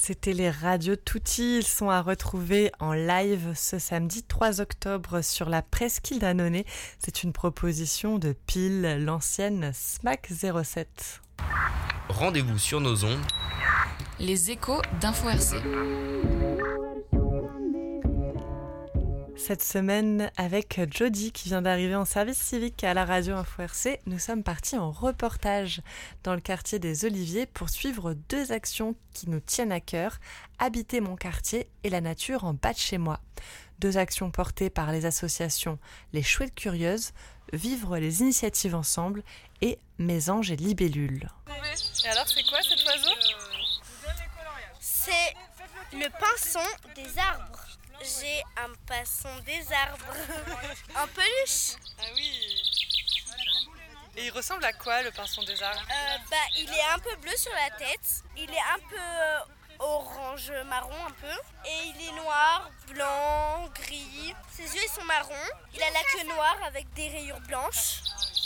C'était les Radio Tutti. Ils sont à retrouver en live ce samedi 3 octobre sur la Presqu'île d'Annonay. C'est une proposition de Pile, l'ancienne SMAC 07. Rendez-vous sur nos ondes. Les échos d'Info RC. Cette semaine, avec Jody qui vient d'arriver en service civique à la radio Info RC, nous sommes partis en reportage dans le quartier des Oliviers pour suivre deux actions qui nous tiennent à cœur, habiter mon quartier et la nature en bas de chez moi. Deux actions portées par les associations Les Chouettes Curieuses, Vivre les initiatives ensemble et Mésanges et Libellules. Et alors c'est quoi cet oiseau ? C'est le pinson des arbres. J'ai un pinson des arbres. En peluche. Ah oui. Et il ressemble à quoi le pinson des arbres ? Il est un peu bleu sur la tête. Il est un peu orange marron un peu. Et il est noir, blanc, gris. Ses yeux ils sont marrons. Il a la queue noire avec des rayures blanches.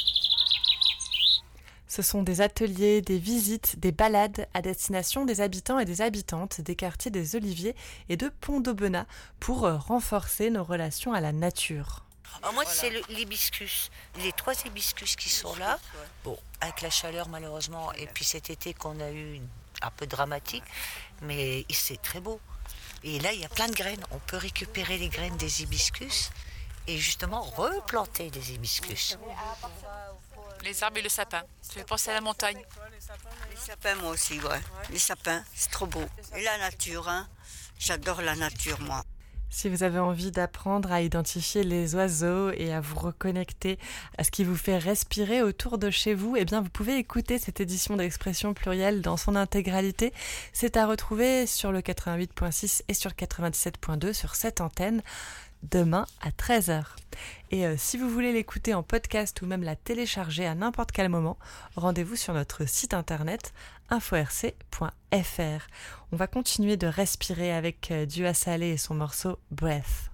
Ce sont des ateliers, des visites, des balades à destination des habitants et des habitantes des quartiers des Oliviers et de Pont-d'Aubenas pour renforcer nos relations à la nature. Moi, c'est l'hibiscus. Les 3 hibiscus qui sont là. Bon, avec la chaleur, malheureusement, et puis cet été qu'on a eu un peu dramatique, mais c'est très beau. Et là, il y a plein de graines. On peut récupérer les graines des hibiscus et justement replanter des hibiscus. Les arbres et le sapin. Ça fait penser à la montagne. Les sapins, moi aussi, ouais. Les sapins, c'est trop beau. Et la nature, hein. J'adore la nature, moi. Si vous avez envie d'apprendre à identifier les oiseaux et à vous reconnecter à ce qui vous fait respirer autour de chez vous, eh bien vous pouvez écouter cette édition d'Expression Plurielle dans son intégralité. C'est à retrouver sur le 88.6 et sur 97.2 sur cette antenne demain à 13h. Et si vous voulez l'écouter en podcast ou même la télécharger à n'importe quel moment, rendez-vous sur notre site internet inforc.fr. On va continuer de respirer avec Dua Saleh et son morceau Breath.